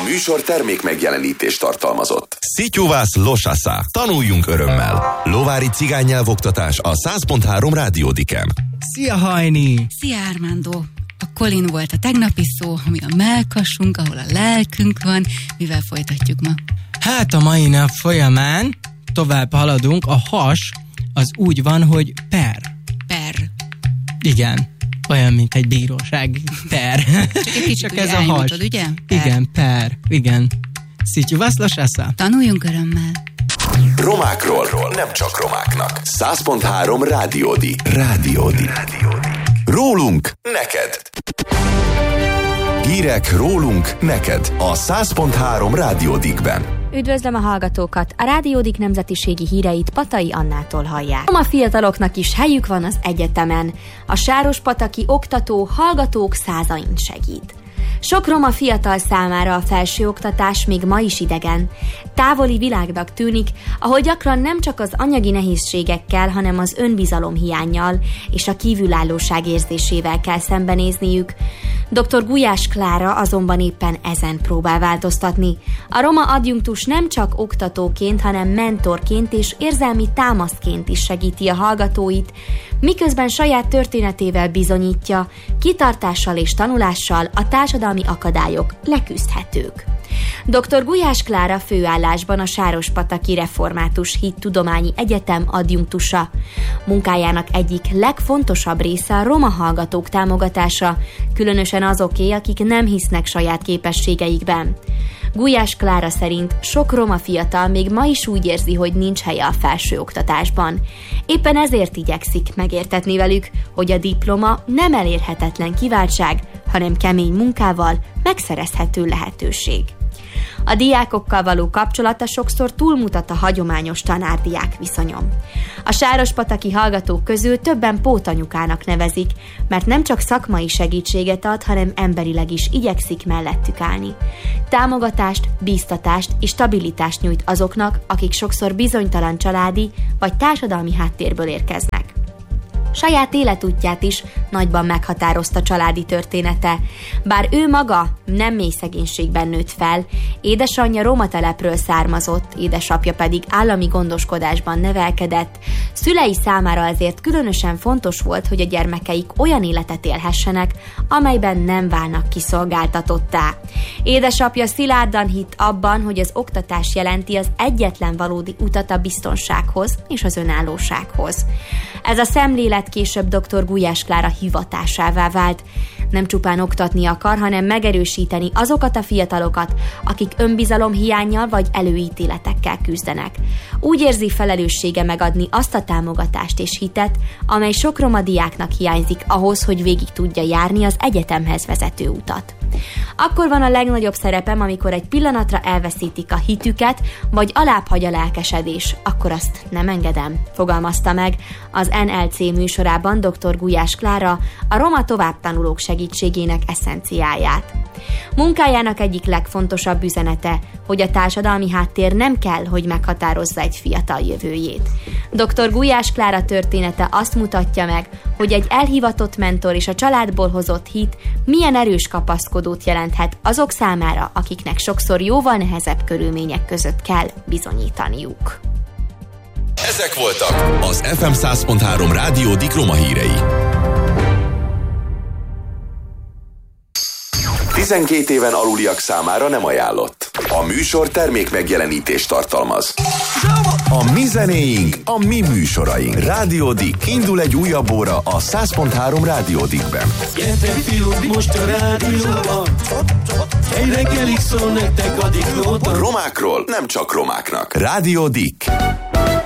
műsor termék megjelenítést tartalmazott. Szityuvász losasza. Tanuljunk örömmel. Lovári cigánynyelvoktatás a 100.3 Rádió Dikem. Szia, Hajni! Szia, Armando! A Colin volt a tegnapi szó, ami a mellkasunk, ahol a lelkünk van. Mivel folytatjuk ma? Hát a mai nap folyamán tovább haladunk. A has az úgy van, hogy per. Per. Igen. Olyan, mint egy bíróság. Per. Csak ez a has. Ugye? Per. Igen, per. Igen. Szityuvász losasza. Tanuljunk örömmel. Romákról, nem csak romáknak. 100.3 Rádió Di. Rádió Di. Rólunk neked. Hírek rólunk neked a 100.3 Rádió Dikben. Üdvözlöm a hallgatókat! A Rádió Dik nemzetiségi híreit Patai Annától hallják. A fiataloknak is helyük van az egyetemen. A sárospataki oktató hallgatók százain segít. Sok roma fiatal számára a felsőoktatás még ma is idegen. Távoli világnak tűnik, ahol gyakran nem csak az anyagi nehézségekkel, hanem az önbizalom hiánnyal és a kívülállóság érzésével kell szembenézniük. Dr. Gulyás Klára azonban éppen ezen próbál változtatni. A roma adjunktus nem csak oktatóként, hanem mentorként és érzelmi támaszként is segíti a hallgatóit, miközben saját történetével bizonyítja, kitartással és tanulással a társadalmi akadályok leküzdhetők. Dr. Gulyás Klára főállásban a Sárospataki Református Hittudományi Egyetem adjunktusa. Munkájának egyik legfontosabb része a roma hallgatók támogatása, különösen azoké, akik nem hisznek saját képességeikben. Gulyás Klára szerint sok roma fiatal még ma is úgy érzi, hogy nincs helye a felsőoktatásban. Éppen ezért igyekszik megértetni velük, hogy a diploma nem elérhetetlen kiváltság, hanem kemény munkával megszerezhető lehetőség. A diákokkal való kapcsolata sokszor túlmutat a hagyományos tanár-diák viszonyon. A sárospataki hallgatók közül többen pótanyukának nevezik, mert nem csak szakmai segítséget ad, hanem emberileg is igyekszik mellettük állni. Támogatást, bíztatást és stabilitást nyújt azoknak, akik sokszor bizonytalan családi vagy társadalmi háttérből érkeznek. Saját életútját is nagyban meghatározta családi története. Bár ő maga nem mély szegénységben nőtt fel, édesanyja roma telepről származott, édesapja pedig állami gondoskodásban nevelkedett, szülei számára ezért különösen fontos volt, hogy a gyermekeik olyan életet élhessenek, amelyben nem válnak kiszolgáltatottá. Édesapja szilárdan hitt abban, hogy az oktatás jelenti az egyetlen valódi utat a biztonsághoz és az önállósághoz. Ez a szemlélet később dr. Gulyás Klára hivatásává vált. Nem csupán oktatni akar, hanem megerősíteni azokat a fiatalokat, akik önbizalom hiánnyal vagy előítéletekkel küzdenek. Úgy érzi felelőssége megadni azt a támogatást és hitet, amely sok roma diáknak hiányzik ahhoz, hogy végig tudja járni az egyetemhez vezető utat. Akkor van a legnagyobb szerepem, amikor egy pillanatra elveszítik a hitüket, vagy alábbhagy a lelkesedés, akkor azt nem engedem, fogalmazta meg az NLC műsorában dr. Gulyás Klára a roma továbbtanulók segítségének eszenciáját. Munkájának egyik legfontosabb üzenete, hogy a társadalmi háttér nem kell, hogy meghatározza egy fiatal jövőjét. Dr. Gulyás Klára története azt mutatja meg, hogy egy elhivatott mentor és a családból hozott hit milyen erős kapaszkodót jelenthet azok számára, akiknek sokszor jóval nehezebb körülmények között kell bizonyítaniuk. Ezek voltak az FM 100.3 Rádió Dik roma hírei. 12 éven aluliak számára nem ajánlott. A műsor termék megjelenítést tartalmaz. A mi zenéink, a mi műsoraink. Rádió Dik. Indul egy újabb óra a 100.3 Rádió Dikben. Gyertek fiúk, most a rádióban. Egy reggelig szól nektek a diklóban. Romákról nem csak romáknak. Rádió Dik.